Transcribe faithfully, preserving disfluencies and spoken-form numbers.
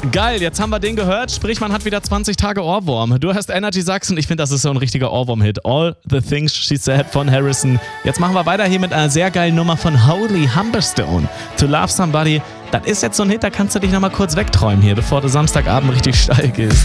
Geil, jetzt haben wir den gehört, sprich man hat wieder zwanzig Tage Ohrwurm. Du hast Energy Sachs und ich finde, das ist so ein richtiger Ohrwurm-Hit. All the Things She Said von Harrison. Jetzt machen wir weiter hier mit einer sehr geilen Nummer von Holy Humberstone. To Love Somebody, das ist jetzt so ein Hit, da kannst du dich nochmal kurz wegträumen hier, bevor du Samstagabend richtig steil gehst.